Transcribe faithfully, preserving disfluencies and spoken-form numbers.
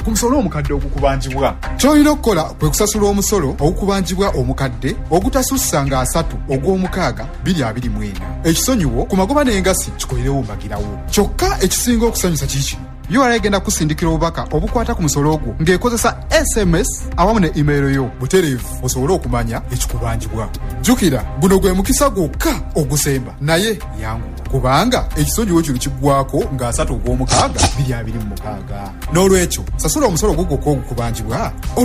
ku musolo omukadde ogukubanjibwa. Ky'olina okukola kwe kusasula omusolo ogukubanjibwa omukadde ogutasussa nga asatu ogw'omukaaga biri abiri mu ena. Ekisonyiwo ku magoba n'engassi kikolerewo mbagirawo. Kyokka ekisinga okusanyusa kiki? U R A egenda kusindikira obubaka obukwata ku musolo ogwo ng'ekozesa S M S awamu ne email yo butereevu osobole okumanya ekikubanjibwa. Jjukira guno gwe mukisa gwokka ogusemba naye yangu kubanga ekisonyiwo kino kiggwako ng'asatu ogw'omukaaga biri abiri mu mukaaga. N'olwekyo sasula omusolo gwo gwokka ogukubanjibwa